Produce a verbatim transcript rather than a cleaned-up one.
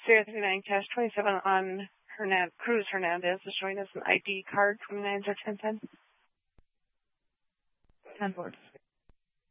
Sierra thirty-nine, cash twenty-seven on Hernandez, Cruz Hernandez is showing us an I D card, twenty-nine or ten ten. ten four.